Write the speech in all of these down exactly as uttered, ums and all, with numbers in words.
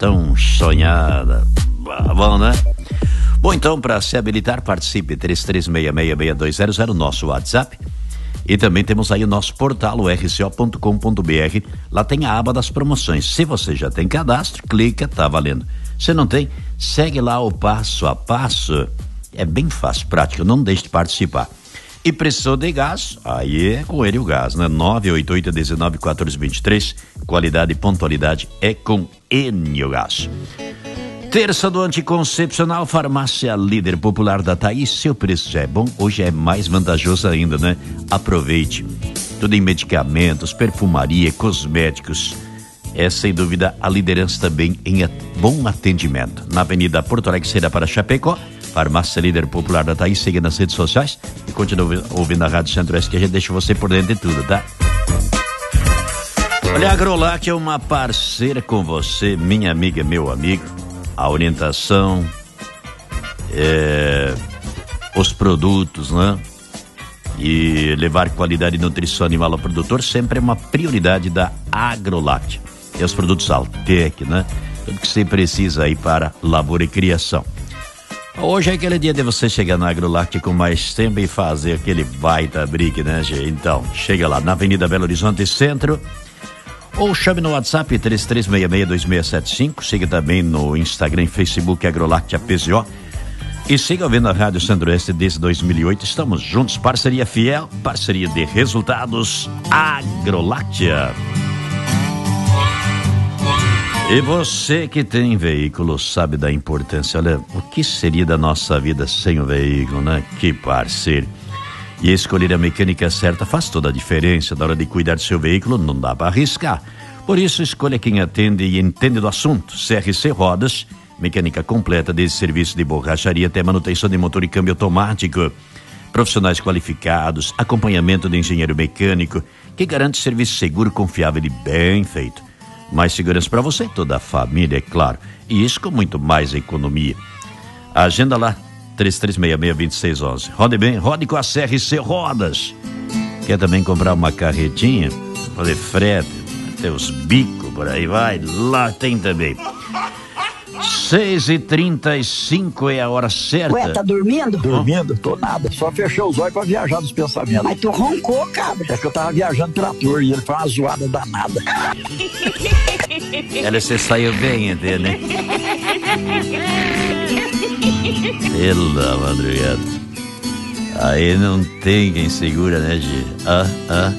tão sonhada. Bom, né? Bom, então, para se habilitar, participe, três três seis seis, seis dois zero zero, nosso WhatsApp. E também temos aí o nosso portal, o r c o ponto com ponto b r. Lá tem a aba das promoções. Se você já tem cadastro, clica, tá valendo. Se não tem, segue lá o passo a passo. É bem fácil, prático, não deixe de participar. E precisou de gás, aí é com ele o gás, né? nove oito oito, um nove, um quatro dois três, qualidade e pontualidade é com Enio Gás. Terça do Anticoncepcional, farmácia líder popular da Thaís. Seu preço já é bom, hoje é mais vantajoso ainda, né? Aproveite. Tudo em medicamentos, perfumaria, cosméticos. É sem dúvida a liderança também em bom atendimento. Na Avenida Porto Alegre, saída para Chapecó. Farmácia líder popular da Thaís, siga nas redes sociais e continue ouvindo a Rádio Centro-Oeste, que a gente deixa você por dentro de tudo, tá? Olha, a Agrolac é uma parceira com você, minha amiga, meu amigo. A orientação, é, os produtos, né? E levar qualidade e nutrição animal ao produtor sempre é uma prioridade da Agrolac. E os produtos Altec, né? Tudo que você precisa aí para lavoura e criação. Hoje é aquele dia de você chegar na Agrolac com mais tempo e fazer aquele baita brigue, né, gente? Então, chega lá na Avenida Belo Horizonte Centro ou chame no WhatsApp três três seis seis, dois seis sete cinco. Siga também no Instagram e Facebook Agrolac A P Z O. E siga ouvindo a Rádio Centro-Oeste desde dois mil e oito. Estamos juntos, parceria fiel, parceria de resultados, Agrolactia. E você que tem veículo sabe da importância. Olha, o que seria da nossa vida sem o veículo, né? Que parceiro. E escolher a mecânica certa faz toda a diferença. Na hora de cuidar do seu veículo, não dá para arriscar. Por isso, escolha quem atende e entende do assunto. C R C Rodas, mecânica completa, desde serviço de borracharia até manutenção de motor e câmbio automático. Profissionais qualificados, acompanhamento de engenheiro mecânico, que garante serviço seguro, confiável e bem feito. Mais segurança para você e toda a família, é claro. E isso com muito mais economia. Agenda lá, três três seis seis, dois seis um um. Rode bem, rode com a C R C Rodas. Quer também comprar uma carretinha? Fazer frete, ter os bicos, por aí vai. Lá tem também. seis e trinta e cinco é a hora certa. Ué, tá dormindo? Dormindo? Tô nada, só fechei os olhos pra viajar nos pensamentos. Mas tu roncou, cabra. É que eu tava viajando pela torre e ele foi uma zoada danada. Ela, você saiu bem, entendeu, né? Pela madrugada. Aí não tem quem segura, né, Gê? Ah, ah.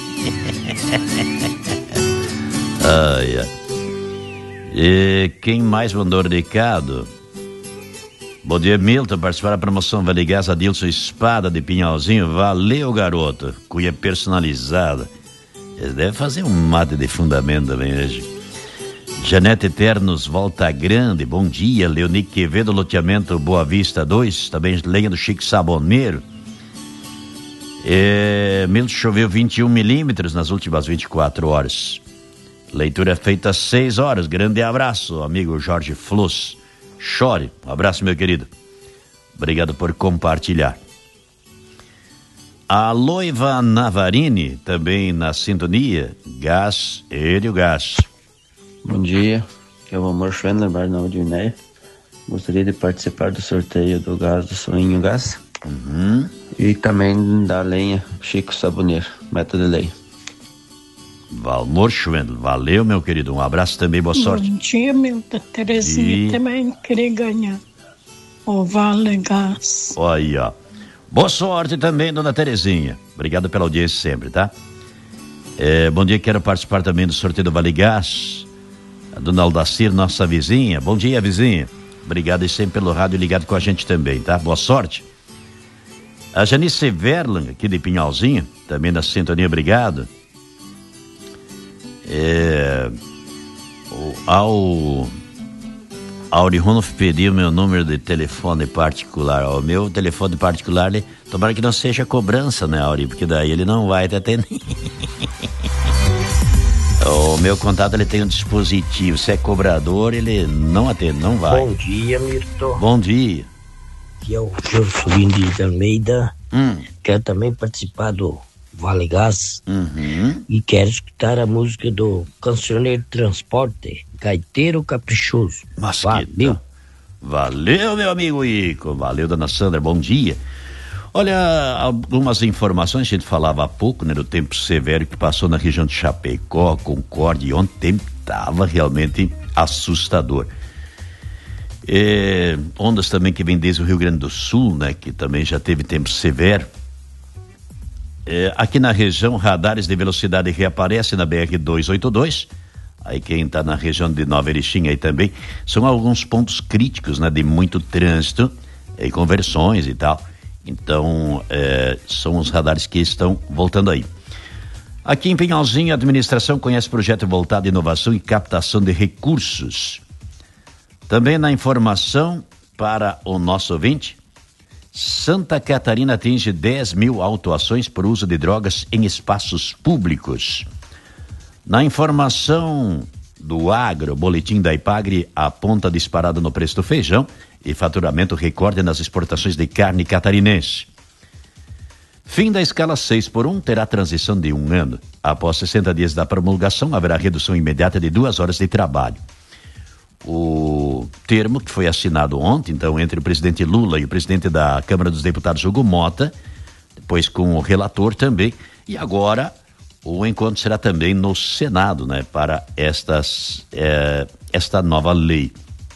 Ai, ai. E quem mais mandou recado? Bom dia, Milton. Participar da promoção Vale Gás Adilson Espada de Pinhalzinho. Valeu, garoto. Cunha personalizada. Eles devem fazer um mate de fundamento também hoje. Janete Eternos, Volta Grande. Bom dia, Leoni Quevedo, loteamento Boa Vista dois. Também lenha do Chico Saboneiro. É, Milton, choveu vinte e um milímetros nas últimas vinte e quatro horas. Leitura feita às seis horas. Grande abraço, amigo Jorge Flus. Chore. Um abraço, meu querido. Obrigado por compartilhar. A Loiva Navarini, também na sintonia. Gás, ele o gás. Bom dia, aqui é o Amor Schwendler, Barnal de Unéia. Gostaria de participar do sorteio do gás do Soninho Gás. Uhum. E também da lenha Chico Saboneiro, método de lenha. Valmor Schwendler, valeu, meu querido. Um abraço também, boa sorte. Bom dia, Milton. Terezinha e... também queria ganhar o Vale Gás. Olha, ó. Boa sorte também, dona Terezinha. Obrigado pela audiência sempre, tá? É, bom dia, quero participar também do sorteio do Vale Gás. A dona Aldacir, nossa vizinha. Bom dia, vizinha. Obrigado e sempre pelo rádio ligado com a gente também, tá? Boa sorte. A Janice Verlang, aqui de Pinhalzinho, também na sintonia, obrigado. É, o Al Aurironof pediu meu número de telefone particular. O meu telefone particular, ele, tomara que não seja cobrança, né, Auri? Porque daí ele não vai te atender. O meu contato, ele tem um dispositivo. Se é cobrador, ele não atende, não vai. Bom dia, Milton. Bom dia. Aqui é o Pedro Sobrinho de Almeida. Hum. Quero também participar do Vale Gás. Uhum. E quero escutar a música do Cancioneiro Transporte, Gaiteiro Caprichoso. Mas Valeu. Valeu, meu amigo Ico. Valeu, dona Sandra. Bom dia. Olha, algumas informações, a gente falava há pouco, né, do tempo severo que passou na região de Chapecó, Concórdia, e ontem o tempo estava realmente assustador. É, ondas também que vêm desde o Rio Grande do Sul, né, que também já teve tempo severo. É, aqui na região, radares de velocidade reaparecem na B R duzentos e oitenta e dois. Aí quem está na região de Nova Erechim aí também, são alguns pontos críticos, né, de muito trânsito e conversões e tal. Então, é, são os radares que estão voltando aí. Aqui em Pinhalzinho, a administração conhece projeto voltado à inovação e captação de recursos. Também na informação para o nosso ouvinte, Santa Catarina atinge dez mil autuações por uso de drogas em espaços públicos. Na informação do agro, boletim da Ipagre aponta disparada no preço do feijão e faturamento recorde nas exportações de carne catarinense. Fim da escala seis por um terá transição de um ano. Após sessenta dias da promulgação, haverá redução imediata de duas horas de trabalho. O termo que foi assinado ontem, então, entre o presidente Lula e o presidente da Câmara dos Deputados, Hugo Mota, depois com o relator também, e agora o encontro será também no Senado, né, para estas, eh, esta nova lei.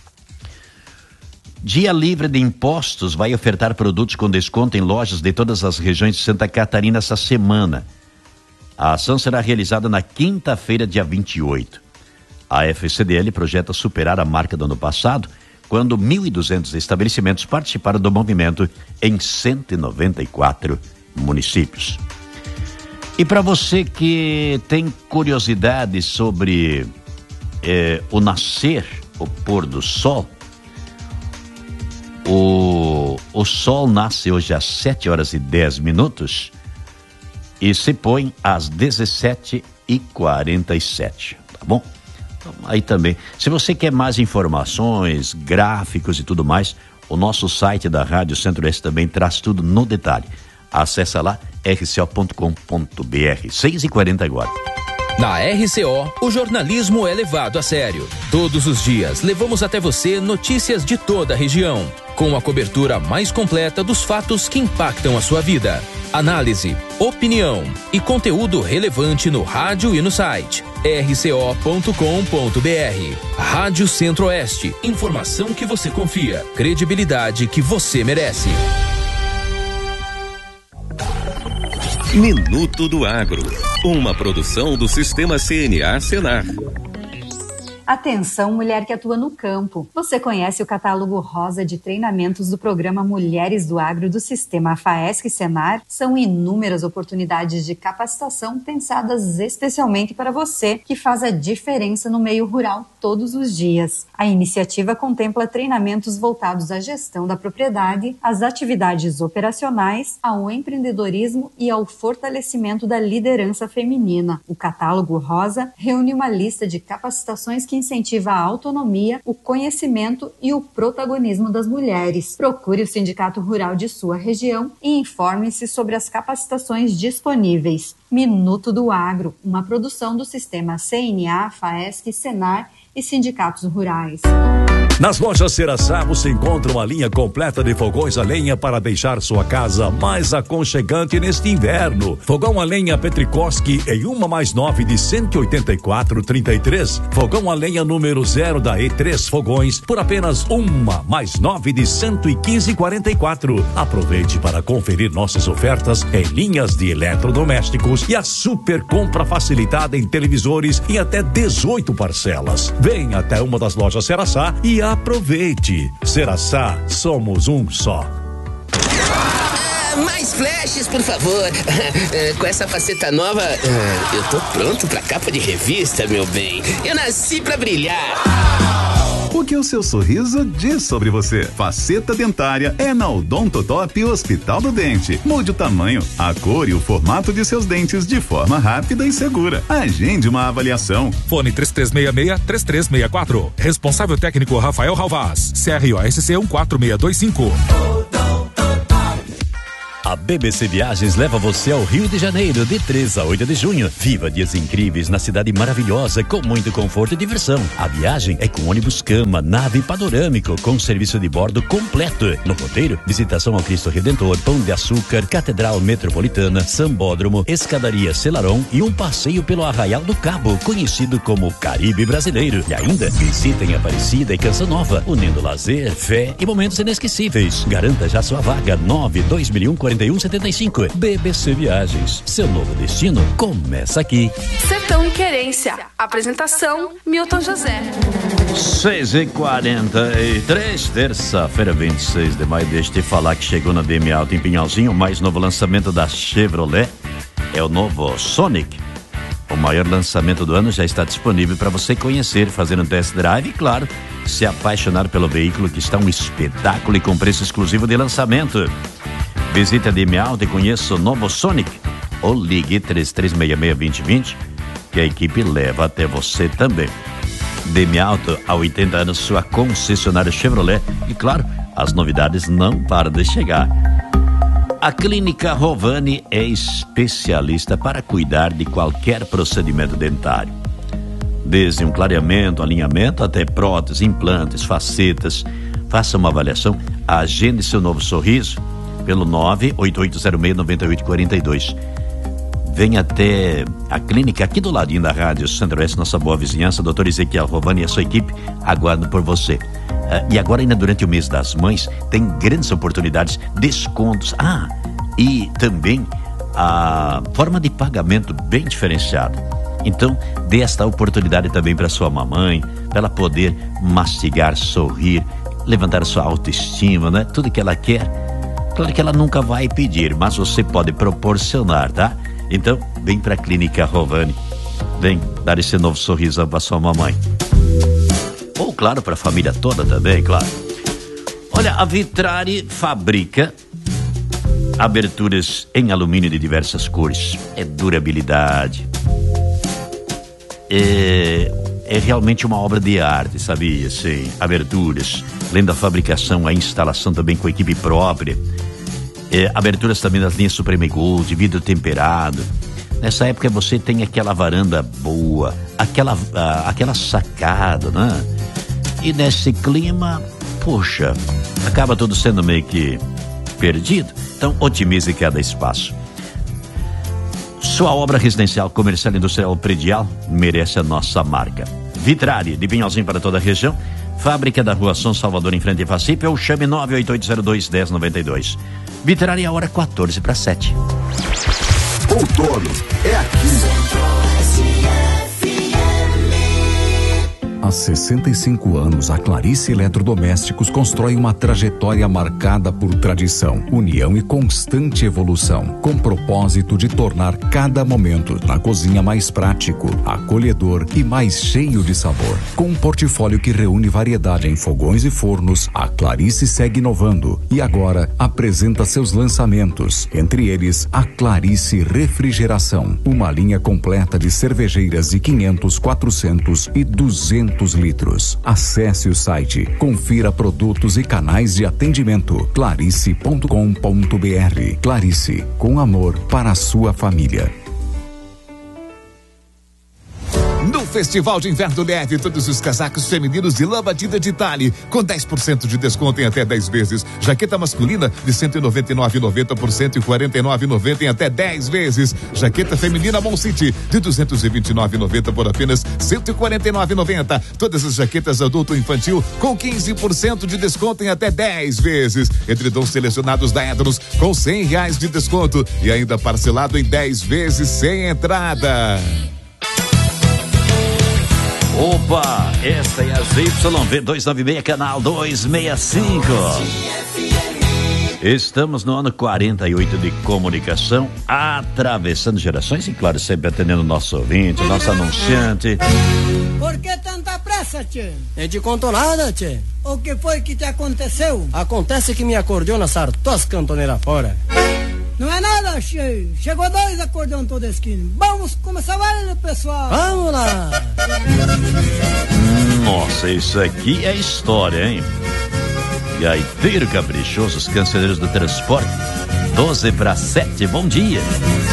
Dia Livre de Impostos vai ofertar produtos com desconto em lojas de todas as regiões de Santa Catarina essa semana. A ação será realizada na quinta-feira, dia vinte e oito. A F C D L projeta superar a marca do ano passado, quando mil e duzentos estabelecimentos participaram do movimento em cento e noventa e quatro municípios. E para você que tem curiosidade sobre eh, o nascer, o pôr do sol, o, o sol nasce hoje às sete horas e dez minutos e se põe às dezessete e quarenta e sete, tá bom? Então, aí também, se você quer mais informações, gráficos e tudo mais, o nosso site da Rádio Centro-Oeste também traz tudo no detalhe. Acesse lá r c o ponto com ponto b r. seis e quarenta agora. Na R C O, o jornalismo é levado a sério. Todos os dias levamos até você notícias de toda a região, com a cobertura mais completa dos fatos que impactam a sua vida. Análise, opinião e conteúdo relevante no rádio e no site r c o ponto com ponto b r. Rádio Centro-Oeste, informação que você confia, credibilidade que você merece. Minuto do Agro, uma produção do Sistema C N A Senar. Atenção, mulher que atua no campo. Você conhece o catálogo rosa de treinamentos do programa Mulheres do Agro do Sistema FAESC Senar? São inúmeras oportunidades de capacitação pensadas especialmente para você, que faz a diferença no meio rural todos os dias. A iniciativa contempla treinamentos voltados à gestão da propriedade, às atividades operacionais, ao empreendedorismo e ao fortalecimento da liderança feminina. O catálogo rosa reúne uma lista de capacitações que incentiva a autonomia, o conhecimento e o protagonismo das mulheres. Procure o Sindicato Rural de sua região e informe-se sobre as capacitações disponíveis. Minuto do Agro, uma produção do Sistema C N A, FAESC, Senar e sindicatos rurais. Nas lojas Ceraçá você encontra uma linha completa de fogões a lenha para deixar sua casa mais aconchegante neste inverno. Fogão a lenha Petrikoski em uma mais nove de cento e oitenta e quatro reais e trinta e três. Fogão a lenha número zero da E três Fogões por apenas uma mais nove de cento e quinze reais e quarenta e quatro. Aproveite para conferir nossas ofertas em linhas de eletrodomésticos e a super compra facilitada em televisores em até dezoito parcelas. Venha até uma das lojas Ceraçá e aproveite. Ceraçá, somos um só. Ah, mais flashes, por favor. Com essa faceta nova, eu tô pronto pra capa de revista, meu bem. Eu nasci pra brilhar. O que o seu sorriso diz sobre você? Faceta dentária é na Odontotop Hospital do Dente. Mude o tamanho, a cor e o formato de seus dentes de forma rápida e segura. Agende uma avaliação. Fone três três seis seis, três três seis quatro. Responsável técnico Rafael Ralvaz. C R O S C um quatro seis dois cinco. A B B C Viagens leva você ao Rio de Janeiro de três a oito de junho. Viva dias incríveis na cidade maravilhosa com muito conforto e diversão. A viagem é com ônibus cama, nave panorâmico com serviço de bordo completo. No roteiro, visitação ao Cristo Redentor, Pão de Açúcar, Catedral Metropolitana, Sambódromo, Escadaria Selarón e um passeio pelo Arraial do Cabo, conhecido como Caribe Brasileiro. E ainda, visitem Aparecida e Canção Nova, unindo lazer, fé e momentos inesquecíveis. Garanta já sua vaga. Nove dois mil e um, quarenta e um, setenta e cinco. B B C Viagens. Seu novo destino começa aqui. Sertão e Querência. Apresentação: Milton José. seis e quarenta e três, terça-feira, vinte e seis de maio. Deixa eu te falar que chegou na D M Auto em Pinhalzinho. O mais novo lançamento da Chevrolet é o novo Sonic. O maior lançamento do ano já está disponível para você conhecer, fazer um test drive e, claro, se apaixonar pelo veículo, que está um espetáculo e com preço exclusivo de lançamento. Visite a D M Auto e conheça o novo Sonic ou ligue três três seis seis, dois zero dois zero, que a equipe leva até você também. D M Auto, há oitenta anos, sua concessionária Chevrolet e, claro, as novidades não param de chegar. A Clínica Rovani é especialista para cuidar de qualquer procedimento dentário. Desde um clareamento, alinhamento, até próteses, implantes, facetas. Faça uma avaliação, agende seu novo sorriso pelo nove oito oito zero seis, nove oito quatro dois. Venha até a clínica aqui do ladinho da Rádio Centro-Oeste, nossa boa vizinhança. Doutor Ezequiel Rovani e a sua equipe aguardam por você. Uh, e agora, ainda durante o mês das mães, tem grandes oportunidades, descontos. Ah, e também a forma de pagamento bem diferenciada. Então, dê esta oportunidade também para sua mamãe, para ela poder mastigar, sorrir, levantar sua autoestima, né? Tudo que ela quer. Claro que ela nunca vai pedir, mas você pode proporcionar, tá? Então, vem para a Clínica Rovani. Vem dar esse novo sorriso para sua mamãe. Ou, claro, para a família toda também, claro. Olha, a Vitrari fabrica aberturas em alumínio de diversas cores. É durabilidade. É, é realmente uma obra de arte, sabia? Sim, aberturas. Além da fabricação, a instalação também com equipe própria. É, aberturas também das linhas Supreme Gold, vidro temperado. Nessa época você tem aquela varanda boa, aquela, a, aquela sacada, né? E nesse clima, poxa, acaba tudo sendo meio que perdido. Então, otimize cada espaço. Sua obra residencial, comercial, industrial, predial merece a nossa marca. Vitrari, de Pinhalzinho para toda a região. Fábrica da Rua São Salvador, em frente a Facip, ou chame nove oito oito zero dois, um zero nove dois. Vitrari, a hora quatorze para sete. Outono é aqui. Há sessenta e cinco anos, a Clarice Eletrodomésticos constrói uma trajetória marcada por tradição, união e constante evolução, com propósito de tornar cada momento na cozinha mais prático, acolhedor e mais cheio de sabor. Com um portfólio que reúne variedade em fogões e fornos, a Clarice segue inovando e agora apresenta seus lançamentos, entre eles a Clarice Refrigeração, uma linha completa de cervejeiras de quinhentos, quatrocentos e duzentos litros. Acesse o site, confira produtos e canais de atendimento clarice ponto com ponto br. Clarice, com amor para a sua família. No Festival de Inverno Leve, todos os casacos femininos de lã batida de Tale, com dez por cento de desconto em até dez vezes. Jaqueta masculina de cento e noventa e nove reais e noventa centavos por cento e quarenta e nove reais e noventa centavos em até dez vezes. Jaqueta feminina Mon City de duzentos e vinte e nove reais e noventa centavos por apenas cento e quarenta e nove reais e noventa centavos. Todas as jaquetas adulto e infantil com quinze por cento de desconto em até dez vezes. Edredons selecionados da Edros com cem reais de desconto e ainda parcelado em dez vezes sem entrada. Opa, esta é a Y V duzentos e noventa e seis, canal duzentos e sessenta e cinco. Estamos no ano quarenta e oito de comunicação, atravessando gerações e, claro, sempre atendendo o nosso ouvinte, o nosso anunciante. Por que tanta pressa, tchê? Nem te contou nada, tchê. O que foi que te aconteceu? Acontece que minha acordeona sartou as cantoneiras fora. Não é nada, che. Chegou dois acordeões toda esquina. Vamos começar a valer, pessoal. Vamos lá. Nossa, isso aqui é história, hein? Gaiteiro caprichoso, os canceleiros do transporte. doze para sete, bom dia.